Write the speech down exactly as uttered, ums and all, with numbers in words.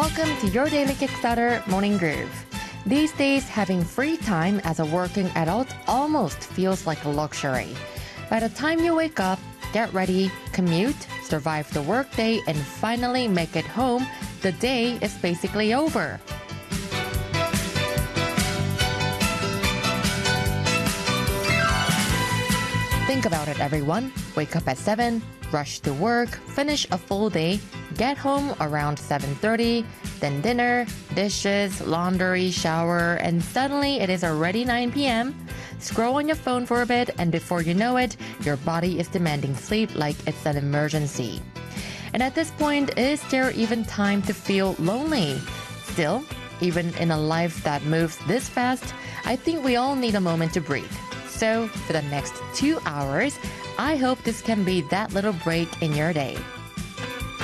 Welcome to your daily Kickstarter Morning Groove. These days, having free time as a working adult almost feels like a luxury. By the time you wake up, get ready, commute, survive the workday, and finally make it home, the day is basically over. Think about it, everyone. Wake up at seven, rush to work, finish a full day, get home around seven thirty, then dinner, dishes, laundry, shower, and suddenly it is already nine p.m. Scroll on your phone for a bit, and before you know it, your body is demanding sleep like it's an emergency. And at this point, is there even time to feel lonely? Still, even in a life that moves this fast, I think we all need a moment to breathe. So, for the next two hours, I hope this can be that little break in your day.